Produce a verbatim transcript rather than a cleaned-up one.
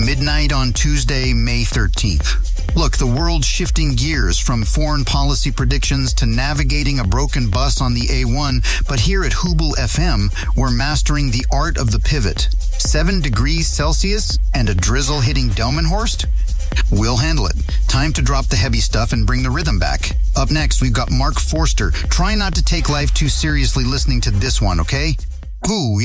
midnight on Tuesday, May thirteenth. Look, the world's shifting gears from foreign policy predictions to navigating a broken bus on the A one, but here at Hubel F M, we're mastering the art of the pivot. Seven degrees Celsius and a drizzle hitting Delmenhorst? We'll handle it. Time to drop the heavy stuff and bring the rhythm back. Up next, we've got Mark Forster. Try not to take life too seriously listening to this one, okay? Ooh,